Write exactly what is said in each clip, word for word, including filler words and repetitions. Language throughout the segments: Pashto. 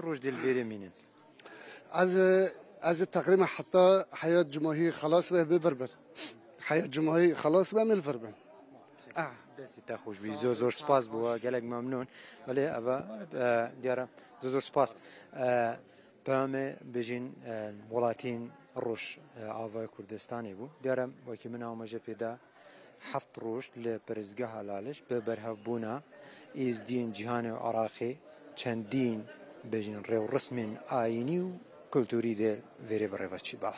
روش دل بيري مينين از از تقریبا حتی حیات جمهوری خلاص به ببربر حیات جمهوری خلاص به ملفربن اه دستی تخوش بی زور زور سپاس بوا گلک ممنون ولی اوا دیارم زور زور سپاس بامه بجین ولاتین روش آوای کردستانی بو دیارم وکی من آماجه پیدا هفت روش لپرزگاه حلالش به برهبونا از دین جهان عراقی چندین بجین رو رسم آینی و کلتوری ده ویری برای چی بالا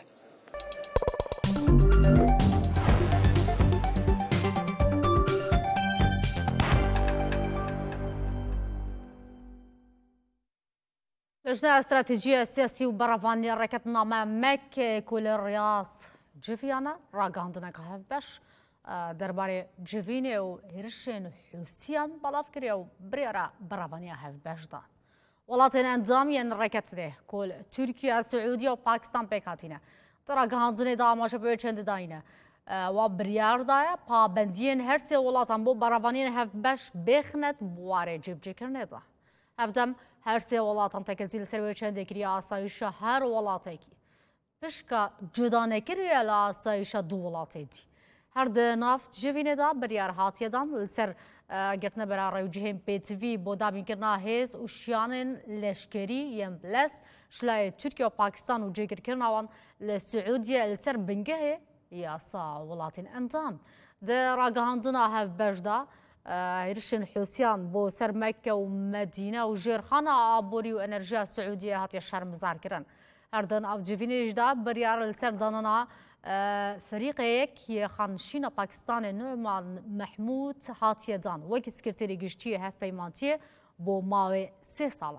لجنة استراتيجية سياسي وبرافاني ركت نامة مك كل الرياض جيفيانا راقاندنا كهف باش درباري جيفيني وهرشين حسيان بالافكريا وبريرا برافاني هف باش دان ولاتين انداميا ركت ده كل تركيا السعودية وباكستان بيكاتينا راقاندنا دا ما شبه چند داينا وبريار دايا پابندين هرسي ولاتان بو برافاني هف باش بخنت بواري جيب جيكرنه دا هفدم هر سه ولاتان تکزیل سروی چنده کری آسایش هر ولاتی کی پشکا جدا نکری ال آسایش دو ولاتی دی هر ده نافت جوینه دا بریار هاتیه دان لسر گرتنه برای رایو جهم پیتوی بودا بینکرنا هیز و شیانن لشکری یم بلس شلای ترکیه و پاکستان و جگر کرناوان لسعودیه لسر بنگه یاسا ولاتین انزام ده راگهاندنا هف بجدا هرشن حوسيان بو سر مكة ومدينة وجيرخانة عبوري وانرجيا السعودية هاتي الشهر مزار كرن هردن اف جيفيني جدا بريار السر داننا فريقك يخانشين باكستان نعمان محمود هاتي دان وكي سكرتيري جشتي هف بيمانتي بو ماوي سي سالة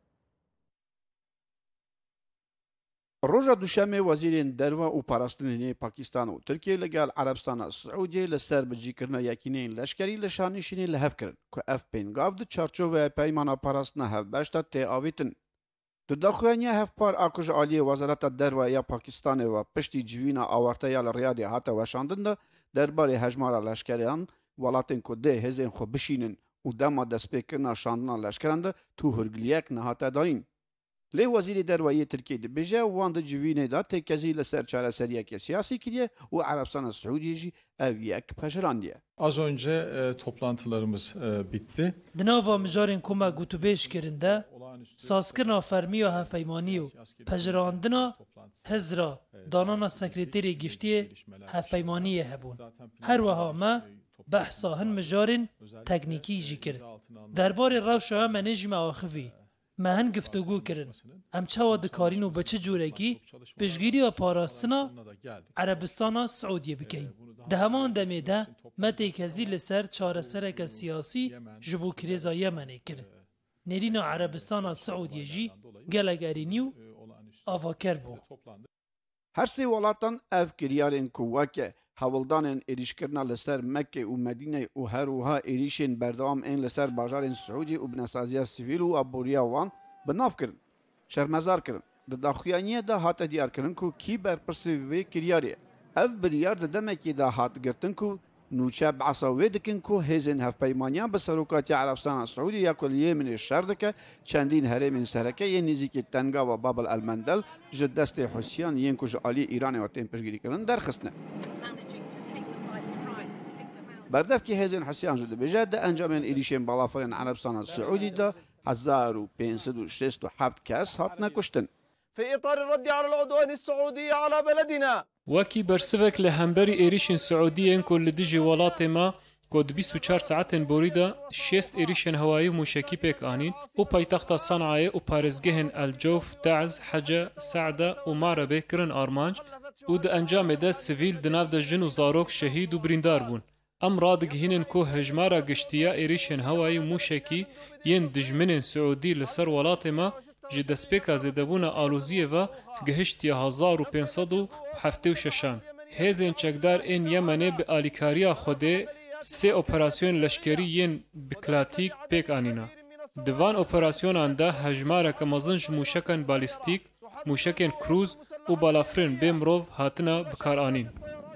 روجا دوشامه وزیرین دروا و پاراستنینی پاکستان و ترکیه لگال عربستان السعودی لسر بجیکرنا یکینین لشکری لشانیشینی لهف کرن که اف پینگاو د چارچو و پیمانا پاراستنا هف بشتا تی آویتن. دداخوانی هف پار آکوژ عالی وزارت دروا یا پاکستان و پشتی جوینا آورتا یا لریادی حتا وشاندن ده درباره هجمارا لشکریان ولاتن که ده هزین خو بشینن و دما دسپیکرنا شاندنا لشکران ده تو هرگلیک نهاتا دارین. لی وزیر دروایی ترکیه دی بجه وان د جوینه دا تکزی لسر çare seriyek siyasi kiriye ve Arabistan Suudiyeji ev yek peşerandiye. Az önce e, toplantılarımız e, bitti. Dinava mijarên koma gotûbêjkirinde sazkirina fermiya hevpeymanî û pejerandina hezra danana sekreterê giştiyê hevpeymaniyê hebûn. Her wiha me behsa hin mijarên teknîkî jî kir. Derbarê rewşa hemenê jî me axivî. ما هن گفتگو کردن ام چاوا دکارین و بچه جورکی پشگیری و پاراستنا عربستان سعودیه بکین ده همان دمه ده متی کزی لسر چاره سرک سیاسی جبو کریزا یمنی کرد نرین عربستان سعودیه جی گلگرینی و آفاکر بو هر سی ولاتان اف کریارین کوواکه هولدانن ایریشکرنا لسر مکه و مدینه و هر وها ایریشین بردام این لسر باجارین سعودی و بنسازیا سیویل و ابوریا وان بناف کرن شرمزار کرن د داخویانیه دا هات دیار کرن کو کی برپرسی و کریاری اف بریار د دمکی دا هات گرتن کو نوچه بعصاوی دکن کو هزین هف پیمانیان بسروکاتی عربستان سعودی یا کلیه من الشردکه چندین هرم سرکه یه نزیک تنگا و بابل المندل جدست حسیان ین کج عالی ایران و تیم پشگیری کرن در خستنه بردف که هزین حسیان جد بجد انجامن ایریشن بالافرین عربستان السعودی دا هزار و پنجصد و شصت و هفت کس هات نکشتن. في إطار الرد على العدوان السعودي على بلدنا. وكي برسفك لهمبري إيريشن سعوديين كل ديجي ولاتي ما كود بیست و چهار ساعتين بوريدا شيست إيريشن هوائي موشكي بيك آنين و پايتخت صنعاء و پارزگهن الجوف تعز حجة سعدة و معربه كرن آرمانج و د انجام ده سيفيل دناف ده جن و زاروك شهيد و بريندار بون. ام رادق هینن کو هجمارا گشتیا ایریشن هوایی موشکی ین دجمنن سعودی لسر ولات ما جی دسپیکا زدبونا آلوزیه و گهشتیا هزار و پینصد و هفته و ششان. هزین چکدار این یمنه به آلیکاریا خوده سه اپراسیون لشکری ین بکلاتیک پیک آنینا. دوان اپراسیون آنده هجمارا کمازنج موشکن بالیستیک، موشکن کروز و بالافرین بمروف هاتنا بکار آنین.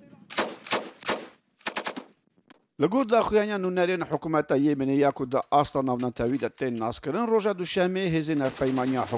لگور داخویانیا نونرین حکومت یمنی یکو دا آستا ناونان تاوید تین ناس کرن روژا دوشمه هزین پیمانیا